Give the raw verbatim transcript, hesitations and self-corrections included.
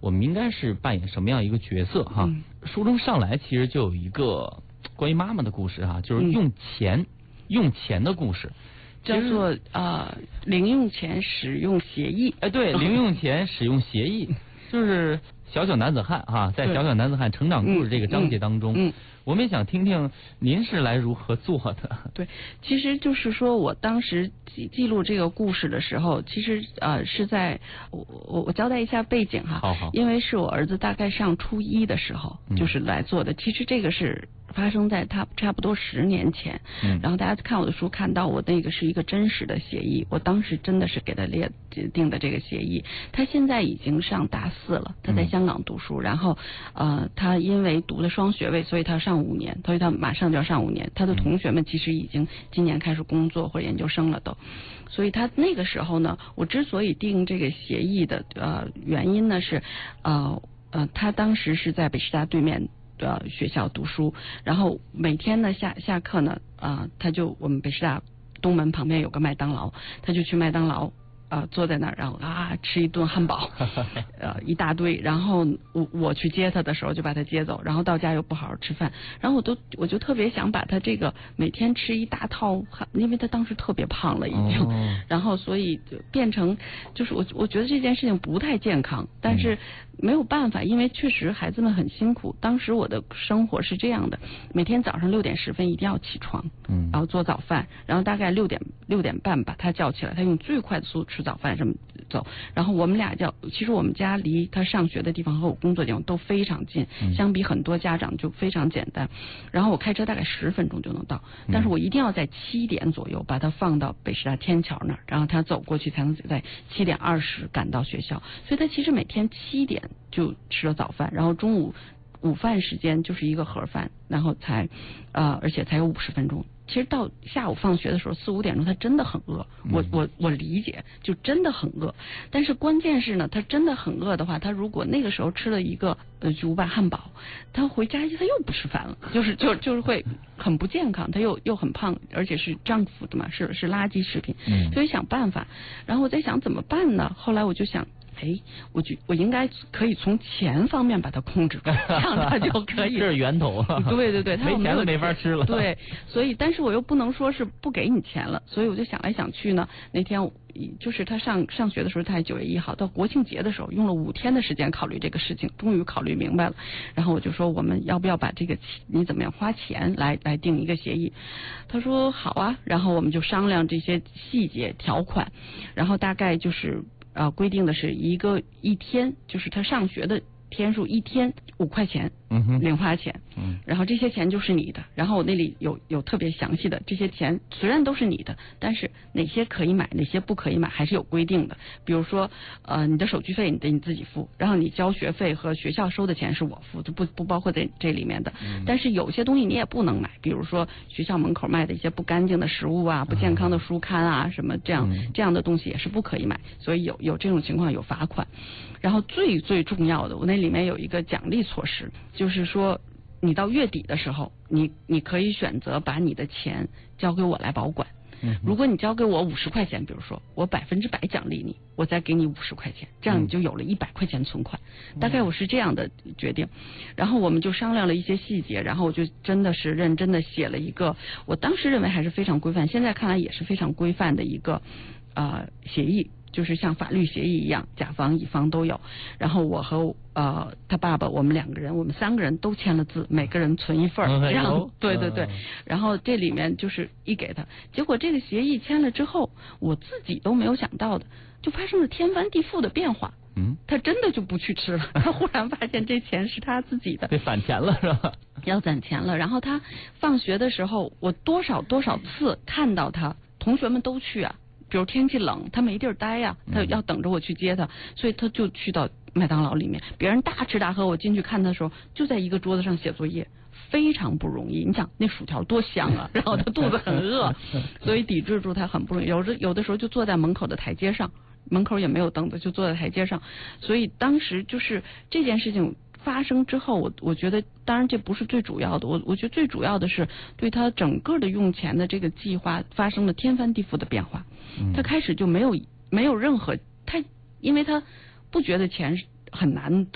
我们应该是扮演什么样一个角色哈？嗯、书中上来其实就有一个关于妈妈的故事哈，就是用钱、嗯、用钱的故事。 叫做啊、呃、零用钱使用协议。 哎，对，零用钱使用协议，就是小小男子汉哈，在小小男子汉成长故事这个章节当中，嗯嗯嗯、我们也想听听您是来如何做的。 对，其实就是说我当时记记录这个故事的时候，其实呃是在我我我交代一下背景哈， 好好， 因为是我儿子大概上初一的时候，就是来做的。嗯、其实这个是发生在他差不多十年前，嗯，然后大家看我的书看到我那个是一个真实的协议，我当时真的是给他列定的这个协议。他现在已经上大四了，他在香港读书，嗯、然后呃他因为读了双学位，所以他上五年，所以他马上就要上五年。他的同学们其实已经今年开始工作或者研究生了都，所以他那个时候呢，我之所以定这个协议的呃原因呢是呃呃他当时是在北师大对面的学校读书，然后每天呢下下课呢啊、呃，他就我们北师大东门旁边有个麦当劳，他就去麦当劳啊、呃、坐在那儿，然后啊吃一顿汉堡，呃一大堆，然后我我去接他的时候就把他接走，然后到家又不好好吃饭，然后我都我就特别想把他这个每天吃一大套，因为他当时特别胖了已经，哦、然后所以就变成就是我我觉得这件事情不太健康，但是。嗯没有办法，因为确实孩子们很辛苦。当时我的生活是这样的，每天早上六点十分一定要起床，嗯，然后做早饭，然后大概六点六点半把他叫起来，他用最快的速度吃早饭，这么走。然后我们俩叫，其实我们家离他上学的地方和我工作的地方都非常近，嗯、相比很多家长就非常简单。然后我开车大概十分钟就能到，但是我一定要在七点左右把他放到北师大天桥那儿，然后他走过去才能在七点二十赶到学校。所以他其实每天七点。就吃了早饭，然后中午午饭时间就是一个盒饭，然后才呃而且才有五十分钟。其实到下午放学的时候四五点钟他真的很饿，我我我理解，就真的很饿。但是关键是呢，他真的很饿的话，他如果那个时候吃了一个呃巨无霸汉堡，他回家他又不吃饭了，就是就就是会很不健康，他又又很胖，而且是junk food嘛，是是垃圾食品，嗯，所以想办法。然后我在想怎么办呢？后来我就想。哎，我觉我应该可以从钱方面把它控制住，这样他就可以。 这是源头。 对对对，他没钱了没法吃了。 对，所以但是我又不能说是不给你钱了，所以我就想来想去呢。那天就是他上上学的时候，他是九月一号，到国庆节的时候用了五天的时间考虑这个事情，终于考虑明白了。然后我就说我们要不要把这个你怎么样花钱来来定一个协议？他说好啊，然后我们就商量这些细节条款，然后大概就是。呃，规定的是一个一天，就是他上学的天数一天五块钱，嗯哼，零花钱，嗯，然后这些钱就是你的，然后我那里有有特别详细的这些钱虽然都是你的，但是哪些可以买，哪些不可以买，还是有规定的。比如说，呃，你的手续费你得你自己付，然后你交学费和学校收的钱是我付，就不不包括在这里面的。嗯、但是有些东西你也不能买，比如说学校门口卖的一些不干净的食物啊、不健康的书刊啊，嗯、什么这样、嗯、这样的东西也是不可以买，所以有有这种情况有罚款。然后最最重要的，我那里面有一个奖励措施，就是说你到月底的时候，你你可以选择把你的钱交给我来保管。如果你交给我五十块钱，比如说我百分之百奖励你，我再给你五十块钱，这样你就有了一百块钱存款。大概我是这样的决定，然后我们就商量了一些细节，然后我就真的是认真的写了一个，我当时认为还是非常规范，现在看来也是非常规范的一个呃协议。就是像法律协议一样，甲方乙方都有。然后我和呃他爸爸，我们两个人，我们三个人都签了字，每个人存一份儿，这样。对对对。然后这里面就是一给他，结果这个协议签了之后，我自己都没有想到的，就发生了天翻地覆的变化。嗯。他真的就不去吃了，他忽然发现这钱是他自己的。 被攒钱了是吧？ 要攒钱了。然后他放学的时候，我多少多少次看到他，同学们都去啊。比如天气冷，他没地儿待呀、啊，他要等着我去接他，所以他就去到麦当劳里面。别人大吃大喝，我进去看他的时候，就在一个桌子上写作业，非常不容易。你想那薯条多香啊，然后他肚子很饿，所以抵制住他很不容易。有的有的时候就坐在门口的台阶上，门口也没有凳子，就坐在台阶上。所以当时就是这件事情发生之后，我我觉得当然这不是最主要的，我我觉得最主要的是对他整个的用钱的这个计划发生了天翻地覆的变化。嗯、他开始就没有没有任何他，因为他不觉得钱很难得。